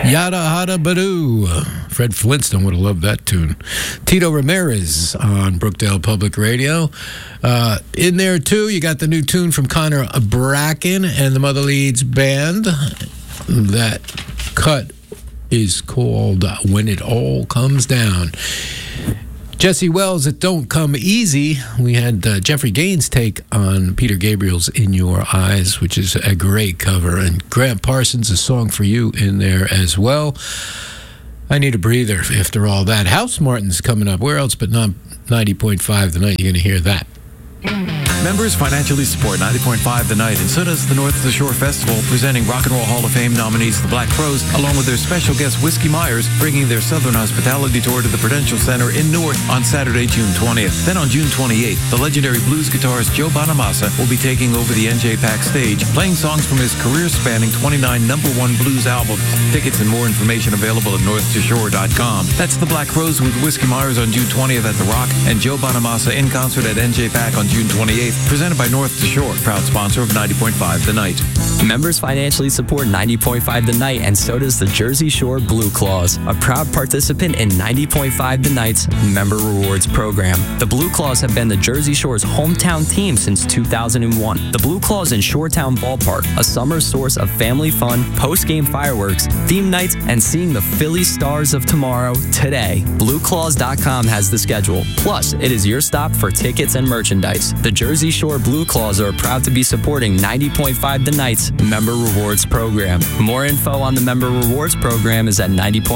Yada Hada Badoo. Fred Flintstone would have loved that tune. Tito Ramirez on Brookdale Public Radio. In there, too, you got the new tune from Connor Bracken and the Mother Leeds Band. That cut is called When It All Comes Down. Jesse Wells at Don't Come Easy. We had Jeffrey Gaines' take on Peter Gabriel's In Your Eyes, which is a great cover. And Grant Parsons, A Song for You in there as well. I need a breather after all that. House Martin's coming up. Where else but not 90.5 The Night? You're going to hear that. Members financially support 90.5 The Night, and so does the North of the Shore Festival, presenting Rock and Roll Hall of Fame nominees the Black Crowes, along with their special guest Whiskey Myers, bringing their Southern Hospitality Tour to the Prudential Center in Newark on Saturday, June 20th. Then on June 28th, the legendary blues guitarist Joe Bonamassa will be taking over the NJPAC stage, playing songs from his career-spanning 29 #1 blues albums. Tickets and more information available at northtoshore.com. That's the Black Crowes with Whiskey Myers on June 20th at The Rock, and Joe Bonamassa in concert at NJPAC on June 28th. Presented by North to Shore, proud sponsor of 90.5 The Night. Members financially support 90.5 The Night, and so does the Jersey Shore Blue Claws, a proud participant in 90.5 The Night's Member Rewards program. The Blue Claws have been the Jersey Shore's hometown team since 2001. The Blue Claws in Shoretown Ballpark, a summer source of family fun, post-game fireworks, theme nights, and seeing the Philly Stars of tomorrow today. BlueClaws.com has the schedule. Plus, it is your stop for tickets and merchandise. The Jersey Shore Blue Claws are proud to be supporting 90.5 The Night's Member Rewards program. More info on the Member Rewards program is at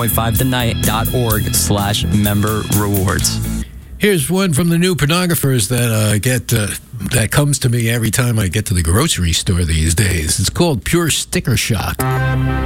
90.5thennight.org/member rewards. Here's one from the new pornographers that I get that comes to me every time I get to the grocery store these days. It's called Pure Sticker Shock.